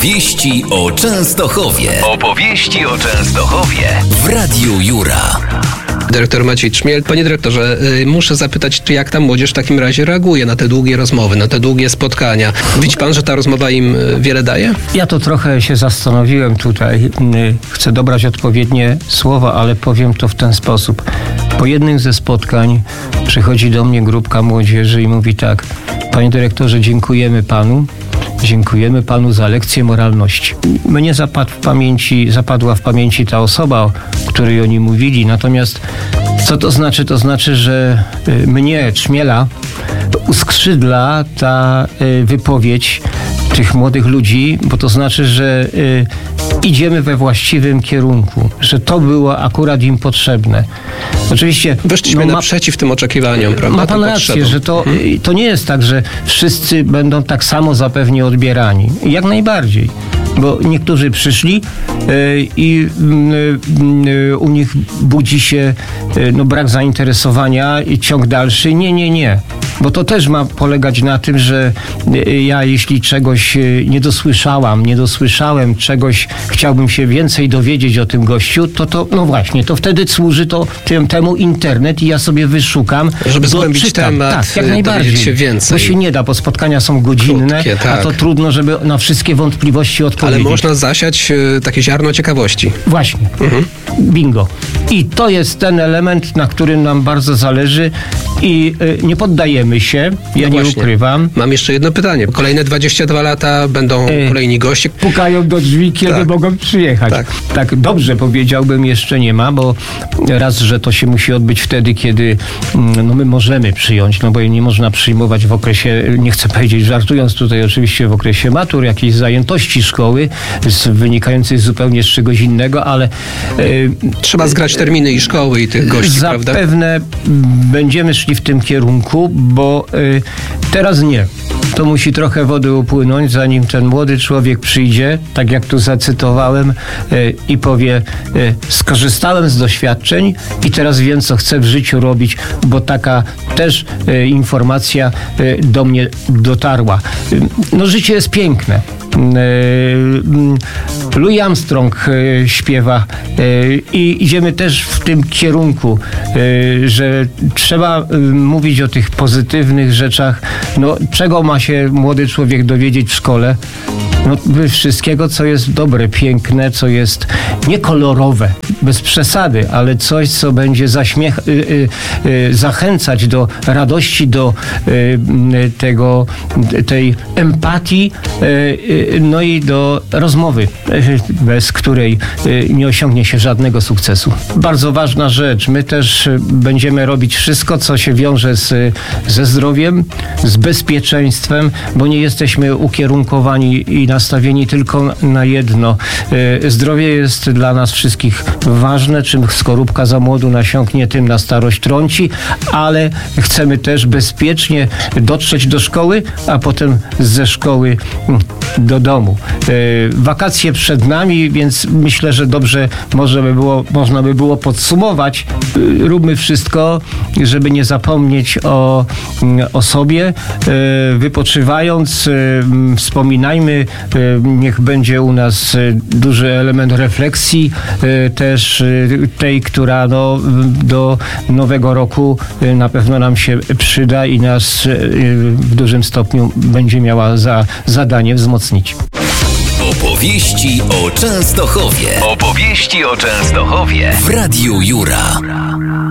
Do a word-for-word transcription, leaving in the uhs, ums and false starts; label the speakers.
Speaker 1: Opowieści o Częstochowie. Opowieści o Częstochowie w Radiu Jura.
Speaker 2: Dyrektor Maciej Czmiel. Panie dyrektorze, y, muszę zapytać, czy jak ta młodzież w takim razie reaguje na te długie rozmowy, na te długie spotkania? Widzi pan, że ta rozmowa im y, wiele daje?
Speaker 3: Ja to trochę się zastanowiłem tutaj. Y, Chcę dobrać odpowiednie słowa, ale powiem to w ten sposób. Po jednym ze spotkań przychodzi do mnie grupka młodzieży i mówi tak: panie dyrektorze, dziękujemy panu. Dziękujemy panu za lekcję moralności. Mnie zapadł w pamięci, zapadła w pamięci ta osoba, o której oni mówili. Natomiast co to znaczy? To znaczy, że mnie, Czmiela, uskrzydla ta wypowiedź tych młodych ludzi, bo to znaczy, że idziemy we właściwym kierunku, że to było akurat im potrzebne. Oczywiście
Speaker 2: Weszliśmy
Speaker 3: no, ma,
Speaker 2: naprzeciw tym oczekiwaniom, prawda?
Speaker 3: Ma pan rację, że to, hmm. to nie jest tak, że wszyscy będą tak samo zapewnie odbierani. Jak najbardziej. Bo niektórzy przyszli yy, i yy, u nich budzi się yy, no, brak zainteresowania i ciąg dalszy. Nie, nie, nie. Bo to też ma polegać na tym, że yy, ja jeśli czegoś yy, nie dosłyszałam, nie dosłyszałem czegoś, chciałbym się więcej dowiedzieć o tym gościu, to to, no właśnie, to wtedy służy to tym, temu internet i ja sobie wyszukam.
Speaker 2: Żeby zgłębić temat,
Speaker 3: tak, jak najbardziej.
Speaker 2: się więcej.
Speaker 3: Bo się nie da, bo spotkania są godzinne,
Speaker 2: Krótkie, tak.
Speaker 3: A to trudno, żeby na wszystkie wątpliwości odpowiedzieć.
Speaker 2: Ale można zasiać y, takie ziarno ciekawości.
Speaker 3: Właśnie. Mhm. Bingo. I to jest ten element, na którym nam bardzo zależy i y, nie poddajemy się, ja no nie właśnie. ukrywam.
Speaker 2: Mam jeszcze jedno pytanie. Kolejne dwadzieścia dwa lata będą y, kolejni goście.
Speaker 3: Pukają do drzwi, kiedy tak. mogą przyjechać. Tak. tak dobrze powiedziałbym jeszcze nie ma, bo raz, że to się musi odbyć wtedy, kiedy no, my możemy przyjąć, no bo nie można przyjmować w okresie, nie chcę powiedzieć żartując tutaj oczywiście w okresie matur, jakiejś zajętości szkoły, z, wynikającej zupełnie z czegoś innego, ale y,
Speaker 2: trzeba zgrać terminy i szkoły i tych gości, prawda?
Speaker 3: Zapewne będziemy szli w tym kierunku, bo y, teraz nie. To musi trochę wody upłynąć, zanim ten młody człowiek przyjdzie, tak jak tu zacytowałem, y, i powie: y, skorzystałem z doświadczeń i teraz wiem, co chcę w życiu robić, bo taka też y, informacja y, do mnie dotarła. Y, no życie jest piękne. Louis Armstrong śpiewa i idziemy też w tym kierunku, że trzeba mówić o tych pozytywnych rzeczach. No, czego ma się młody człowiek dowiedzieć w szkole? No, wszystkiego, co jest dobre, piękne, co jest niekolorowe, bez przesady, ale coś, co będzie zaśmiech, y, y, y, zachęcać do radości, do y, tego, tej empatii, y, y, no i do rozmowy, y, bez której y, nie osiągnie się żadnego sukcesu. Bardzo ważna rzecz. My też będziemy robić wszystko, co się wiąże z, ze zdrowiem, z bezpieczeństwem, bo nie jesteśmy ukierunkowani i nastawieni tylko na jedno. Zdrowie jest dla nas wszystkich ważne. Czym skorupka za młodu nasiąknie, tym na starość trąci, ale chcemy też bezpiecznie dotrzeć do szkoły, a potem ze szkoły do domu. Wakacje przed nami, więc myślę, że dobrze może by było, można by było podsumować. Róbmy wszystko, żeby nie zapomnieć o, o sobie. Wypoczywając, wspominajmy, niech będzie u nas duży element refleksji, też tej, która no, do nowego roku na pewno nam się przyda i nas w dużym stopniu będzie miała za zadanie wzmocnić.
Speaker 1: Opowieści o Częstochowie. Opowieści o Częstochowie w Radiu Jura.